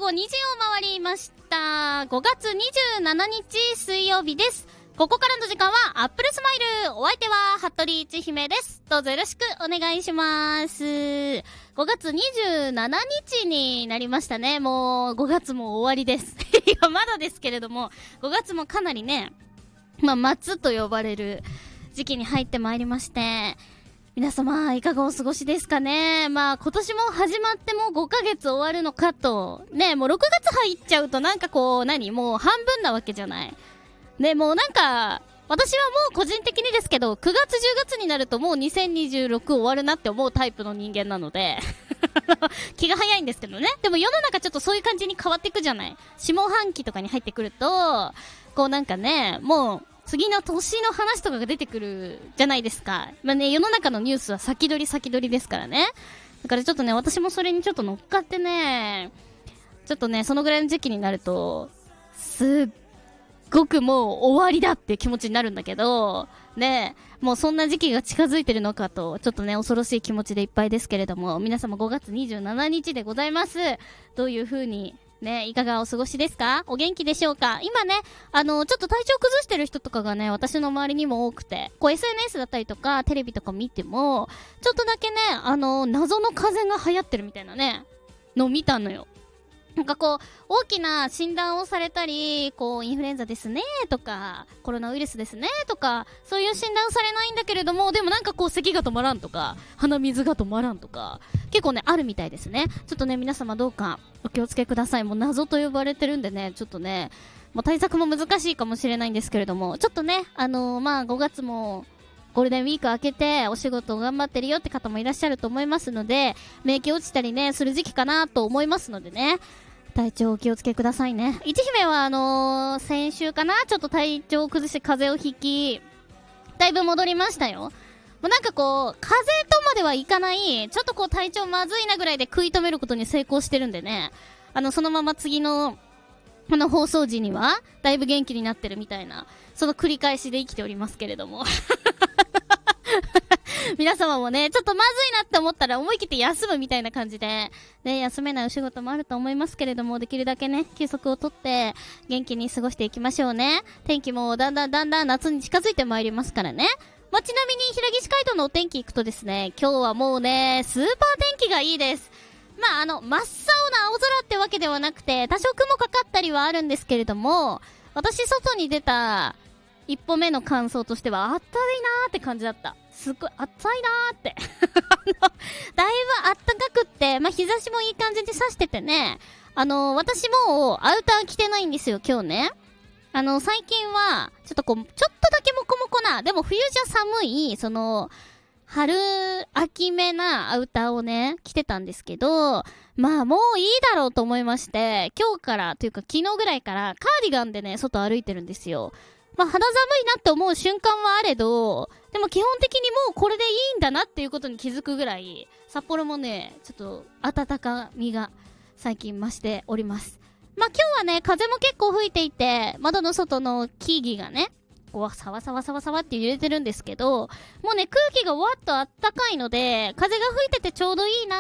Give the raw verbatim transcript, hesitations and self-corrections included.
ごにじを回りました。ごがつにじゅうしちにち水曜日です。ここからの時間はアップルスマイル。お相手は服部千姫です。どうぞよろしくお願いします。ごがつにじゅうしちにちになりましたね。もうごがつも終わりです。いやまだですけれども、ごがつもかなりね、まあ末と呼ばれる時期に入ってまいりまして、皆様いかがお過ごしですかね。まあ今年も始まってもうごかげつ終わるのかとね、もうろくがつ入っちゃうとなんかこう何もう半分なわけじゃないね。もうなんか私はもう個人的にですけどくがつじゅうがつになるともうにせんにじゅうろく終わるなって思うタイプの人間なので気が早いんですけどね。でも世の中ちょっとそういう感じに変わっていくじゃない。下半期とかに入ってくるとこうなんかね、もう次の年の話とかが出てくるじゃないですか。まあね、世の中のニュースは先取り先取りですからね。だからちょっとね、私もそれにちょっと乗っかってね、ちょっとね、そのぐらいの時期になるとすっごくもう終わりだっていう気持ちになるんだけどね、もうそんな時期が近づいてるのかとちょっとね恐ろしい気持ちでいっぱいですけれども、皆様ごがつにじゅうしちにちでございます。どういう風にね、いかがお過ごしですか？お元気でしょうか？今ね、あの、ちょっと体調崩してる人とかがね、私の周りにも多くて、こう エスエヌエス だったりとか、テレビとか見ても、ちょっとだけね、あの、謎の風邪が流行ってるみたいなね、のを見たのよ。なんかこう、大きな診断をされたり、こう、インフルエンザですね、とか、コロナウイルスですね、とか、そういう診断されないんだけれども、でもなんかこう、咳が止まらんとか、鼻水が止まらんとか、結構ね、あるみたいですね。ちょっとね、皆様どうか、お気をつけください。もう謎と呼ばれてるんでね、ちょっとね、もう対策も難しいかもしれないんですけれども、ちょっとね、あのー、まあ、ごがつも、ゴールデンウィーク明けてお仕事を頑張ってるよって方もいらっしゃると思いますので、免疫落ちたりねする時期かなと思いますのでね、体調お気をつけくださいね。いち姫はあのー、先週かな、ちょっと体調を崩して風邪をひき、だいぶ戻りましたよ。もうなんかこう風邪とまではいかない、ちょっとこう体調まずいなぐらいで食い止めることに成功してるんでね、あのそのまま次のこの放送時にはだいぶ元気になってるみたいな、その繰り返しで生きておりますけれども皆様もね、ちょっとまずいなって思ったら思い切って休むみたいな感じで、ね、休めないお仕事もあると思いますけれども、できるだけね、休息をとって元気に過ごしていきましょうね。天気もだんだんだんだん夏に近づいてまいりますからね。まあ、ちなみに平岸街道のお天気行くとですね、今日はもうね、スーパー天気がいいです。まあ、あの、真っ青な青空ってわけではなくて、多少雲かかったりはあるんですけれども、私外に出た一歩目の感想としては、あったいなーって感じだった。すっごい暑いなーってあのだいぶあったかくって、まあ、日差しもいい感じで差しててね、あのー、私もアウター着てないんですよ今日ね。あのー、最近はちょっとこうちょっとだけモコモコな、でも冬じゃ寒い、その春秋めなアウターをね着てたんですけど、まあもういいだろうと思いまして、今日からというか昨日ぐらいからカーディガンでね外歩いてるんですよ。まあ肌寒いなって思う瞬間はあれど、でも基本的にもうこれでいいんだなっていうことに気づくぐらい、札幌もねちょっと暖かみが最近増しております。まあ今日はね風も結構吹いていて、窓の外の木々がねこうサワサワサワサワって揺れてるんですけど、もうね空気がわっと暖かいので風が吹いててちょうどいいな